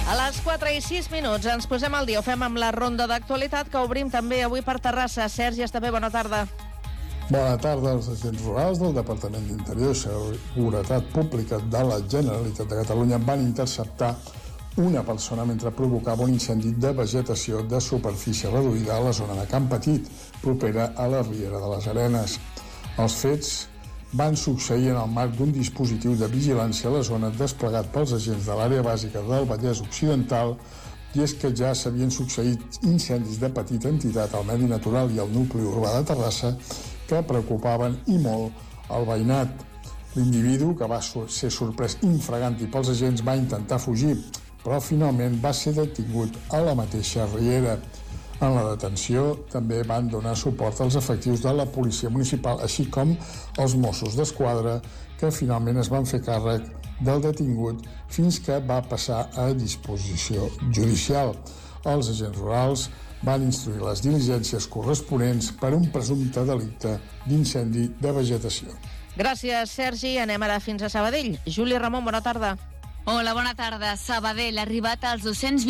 A les 4:06 ens posem al dia. Ho fem amb la ronda d'actualitat que obrim també avui per Terrassa. Sergi, està bé, bona tarda. Bona tarda. Els agents rurals del Departament d'Interior i Seguretat Pública de la Generalitat de Catalunya van interceptar una persona mentre provocava un incendi de vegetació de superfície reduïda a la zona de Camp Petit, propera a la Riera de les Arenes. Els fets van succeir en el marc d'un dispositiu de vigilància a la zona desplegat pels agents de l'àrea bàsica del Vallès Occidental, i és que ja s'havien succeït incendis de petita entitat al medi natural i al nucli urbà de Terrassa que preocupaven i molt el veïnat. L'individu, que va ser sorprès infraganti pels agents, va intentar fugir, però finalment va ser detingut a la mateixa riera. En la detenció també van donar suport als efectius de la policia municipal, així com els Mossos d'Esquadra, que finalment es van fer càrrec del detingut fins que va passar a disposició judicial. Els agents rurals van instruir les diligències corresponents per un presumpte delicte d'incendi de vegetació. Gràcies, Sergi. Anem ara fins a Sabadell. Júlia Ramon, bona tarda. Hola, bona tarda. Sabadell ha arribat als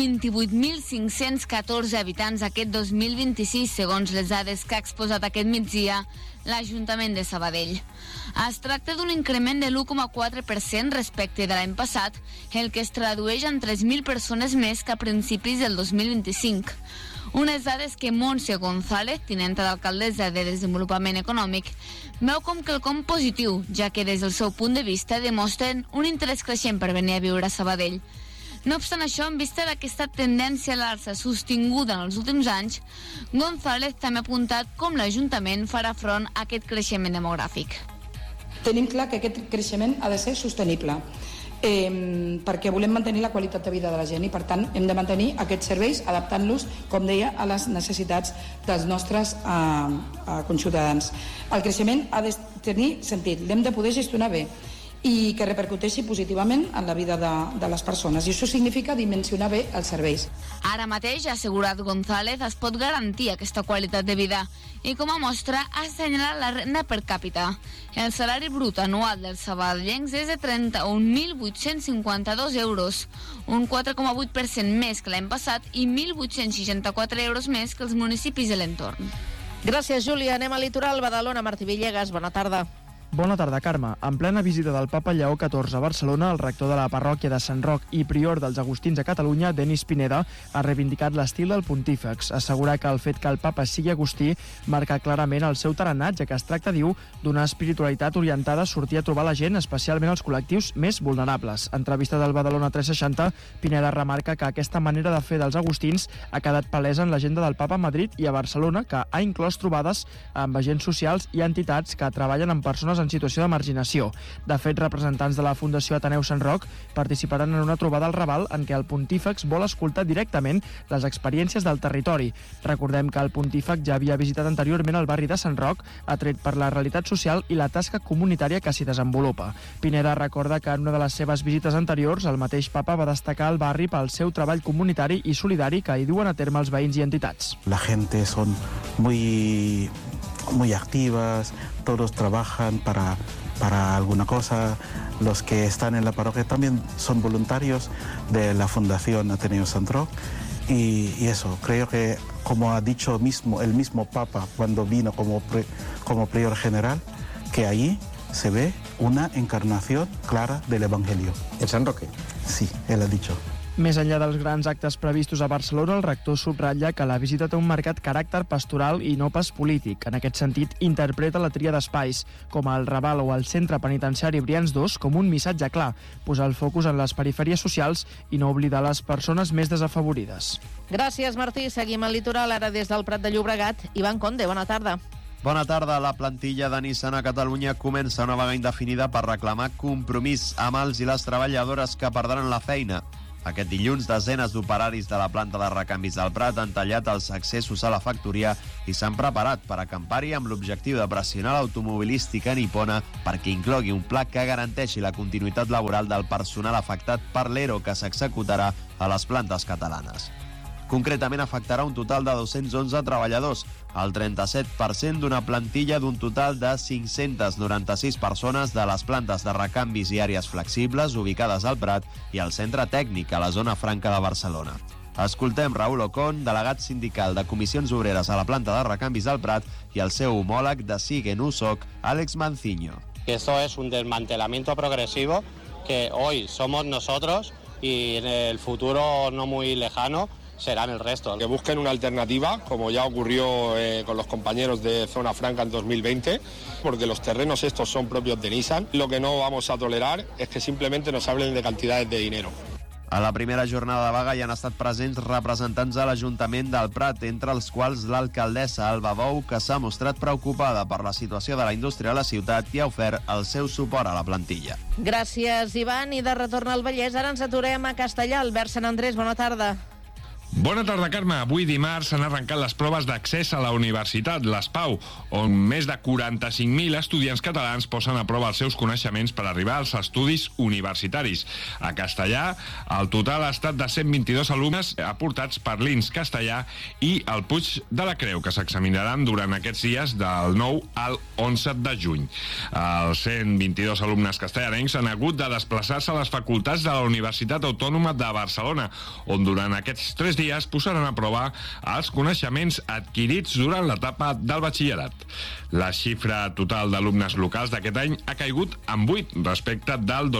228.514 habitants aquest 2026, segons les dades que ha exposat aquest migdia l'Ajuntament de Sabadell. Es tracta d'un increment de l'1,4% respecte de l'any passat, el que es tradueix en 3.000 persones més que a principis del 2025. Unes dades que Montse González, tinenta d'alcaldessa de Desenvolupament Econòmic, veu com quelcom positiu, ja que des del seu punt de vista demostren un interès creixent per venir a viure a Sabadell. No obstant això, en vista d'aquesta tendència a l'alça sostinguda en els últims anys, González també ha apuntat com l'Ajuntament farà front a aquest creixement demogràfic. Tenim clar que aquest creixement ha de ser sostenible, perquè volem mantenir la qualitat de vida de la gent i per tant hem de mantenir aquests serveis adaptant-los, com deia, a les necessitats dels nostres conciutadans. El creixement ha de tenir sentit, l'hem de poder gestionar bé i que repercuteixi positivament en la vida de les persones, i això significa dimensionar bé els serveis. Ara mateix, ha assegurat González, es pot garantir aquesta qualitat de vida i com a mostra ha assenyalat la renda per càpita. El salari brut anual dels sabadellencs és de 31.852 euros, un 4,8% més que l'any passat i 1.864 euros més que els municipis de l'entorn. Gràcies, Júlia. Anem al litoral. Badalona, Martí Villegas, bona tarda. Bona tarda, Carme. En plena visita del papa Lleó XIV a Barcelona, el rector de la parròquia de Sant Roc i prior dels Agustins a Catalunya, Denis Pineda, ha reivindicat l'estil del pontífex, assegurar que el fet que el papa sigui agustí marca clarament el seu tarannà, ja que es tracta, diu, d'una espiritualitat orientada a sortir a trobar la gent, especialment els col·lectius més vulnerables. Entrevista del Badalona 360, Pineda remarca que aquesta manera de fer dels agustins ha quedat palesa en l'agenda del papa a Madrid i a Barcelona, que ha inclòs trobades amb agents socials i entitats que treballen amb persones en situació de marginació. De fet, representants de la Fundació Ateneu Sant Roc participaran en una trobada al Raval en què el pontífex vol escoltar directament les experiències del territori. Recordem que el pontífex ja havia visitat anteriorment el barri de Sant Roc, atret per la realitat social i la tasca comunitària que s'hi desenvolupa. Pineda recorda que en una de les seves visites anteriors el mateix papa va destacar el barri pel seu treball comunitari i solidari que hi duen a terme els veïns i entitats. La gente son muy activas, todos trabajan para alguna cosa. Los que están en la parroquia también son voluntarios de la Fundación Ateneo Sant Roc y eso, creo que como ha dicho el mismo Papa cuando vino como prior general, que allí se ve una encarnación clara del Evangelio. ¿En San Roque? Sí, él ha dicho. Més enllà dels grans actes previstos a Barcelona, el rector subratlla que la visita té un marcat caràcter pastoral i no pas polític. En aquest sentit, interpreta la tria d'espais, com el Raval o el Centre Penitenciari Brians II, com un missatge clar, posar el focus en les perifèries socials i no oblidar les persones més desafavorides. Gràcies, Martí. Seguim al litoral, ara des del Prat de Llobregat. Ivan Conde, bona tarda. Bona tarda. La plantilla de Nissan a Catalunya comença una vaga indefinida per reclamar compromís amb els i les treballadores que perdran la feina. Aquest dilluns, desenes d'operaris de la planta de recanvis del Prat han tallat els accessos a la factoria i s'han preparat per acampar-hi amb l'objectiu de pressionar l'automobilística nipona perquè inclogui un pla que garanteixi la continuïtat laboral del personal afectat per l'ERO que s'executarà a les plantes catalanes. Concretament afectarà un total de 211 treballadors, el 37% d'una plantilla d'un total de 596 persones de les plantes de recanvis i àrees flexibles ubicades al Prat i al centre tècnic a la zona franca de Barcelona. Escoltem Raúl Ocon, delegat sindical de Comissions Obreres a la planta de recanvis del Prat, i el seu homòleg de Siguen USOC, Àlex Manciño. Esto es un desmantelamiento progresivo que hoy somos nosotros y en el futuro no muy lejano serán el resto. Que busquen una alternativa, como ya ocurrió con los compañeros de Zona Franca en 2020, porque los terrenos estos son propios de Nissan. Lo que no vamos a tolerar es que simplemente nos hablen de cantidades de dinero. A la primera jornada de vaga hi han estat presents representants de l'Ajuntament del Prat, entre els quals l'alcaldessa Alba Bou, que s'ha mostrat preocupada per la situació de la indústria a la ciutat i ha ofert el seu suport a la plantilla. Gràcies, Ivan. I de retorn al Vallès, ara ens aturem a Castellà. Albert Sant Andrés, bona tarda. Bona tarda, Carme. Avui dimarts s'han arrencat les proves d'accés a la universitat, les PAU, on més de 45.000 estudiants catalans posen a prova els seus coneixements per arribar als estudis universitaris. A Castellà, el total ha estat de 122 alumnes aportats per l'INS Castellà i el Puig de la Creu, que s'examinaran durant aquests dies del 9 al 11 de juny. Els 122 alumnes castellanencs han hagut de desplaçar-se a les facultats de la Universitat Autònoma de Barcelona, on durant aquests 3 dies posaran a prova els coneixements adquirits durant l'etapa del batxillerat. La xifra total d'alumnes locals d'aquest any ha caigut en 8 respecte del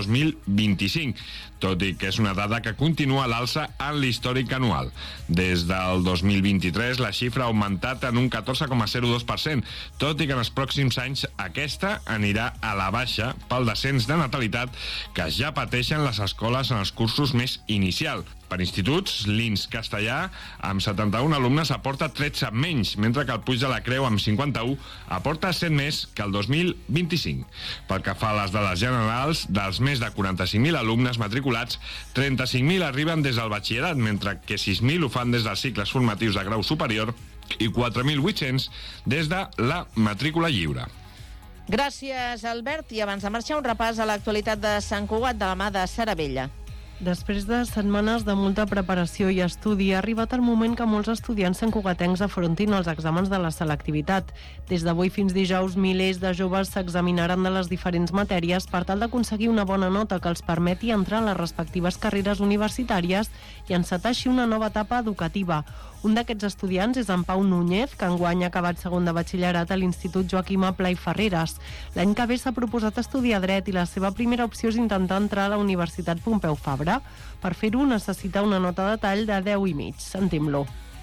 2025, tot i que és una dada que continua a l'alça en l'històric anual. Des del 2023 la xifra ha augmentat en un 14,02%, tot i que en els pròxims anys aquesta anirà a la baixa pel descens de natalitat que ja pateixen les escoles en els cursos més inicials. Per instituts, l'INS Castellà, amb 71 alumnes, aporta 13 menys, mentre que el Puig de la Creu, amb 51, aporta 100 més que el 2025. Pel que fa a les dades generals, dels més de 45.000 alumnes matriculats, 35.000 arriben des del batxillerat, mentre que 6.000 ho fan des dels cicles formatius de grau superior i 4.800 des de la matrícula lliure. Gràcies, Albert. I abans de marxar, un repàs a l'actualitat de Sant Cugat de la mà de Sara Vella. Després de setmanes de molta preparació i estudi, ha arribat el moment que molts estudiants santcugatencs afrontin els exàmens de la selectivitat. Des d'avui fins dijous, milers de joves s'examinaran de les diferents matèries per tal d'aconseguir una bona nota que els permeti entrar a les respectives carreres universitàries i encetar així una nova etapa educativa. Un d'aquests estudiants és en Pau Núñez, que enguany ha acabat segon de batxillerat a l'Institut Joaquim Pla i Ferreres. L'any que ve s'ha proposat estudiar dret i la seva primera opció és intentar entrar a la Universitat Pompeu Fabra. Per fer-ho necessita una nota de tall de 10,5. Sentim-lo.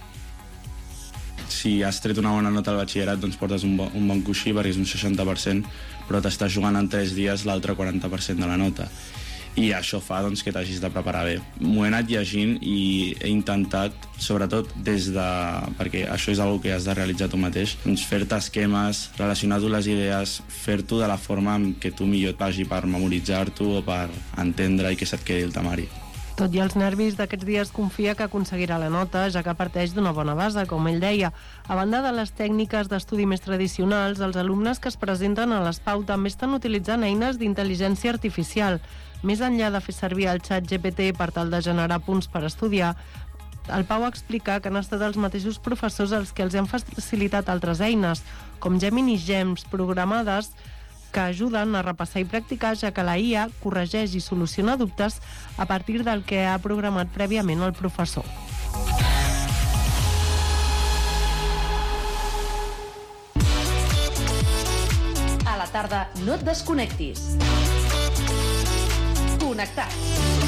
Si has tret una bona nota al batxillerat, doncs portes un bon coixí, perquè és un 60%, però t'estàs jugant en 3 dies l'altre 40% de la nota. I això fa doncs, que t'hagis de preparar bé. M'ho he anat llegint i he intentat, sobretot perquè això és una que has de realitzar tu mateix, doncs fer-te esquemes, relacionar-ho les idees, fer-t'ho de la forma en què tu millor et vagi per memoritzar-t'ho o per entendre i que se't quedi el temari. Tot i els nervis d'aquests dies, confia que aconseguirà la nota, ja que parteix d'una bona base, com ell deia. A banda de les tècniques d'estudi més tradicionals, els alumnes que es presenten a les PAU també estan utilitzant eines d'intel·ligència artificial. Més enllà de fer servir el xat GPT per tal de generar punts per estudiar, el Pau explica que han estat els mateixos professors els que els han facilitat altres eines, com Gemini Gems, programades que ajuden a repassar i practicar, ja que la IA corregeix i soluciona dubtes a partir del que ha programat prèviament el professor. A la tarda no et desconnectis. Connectats.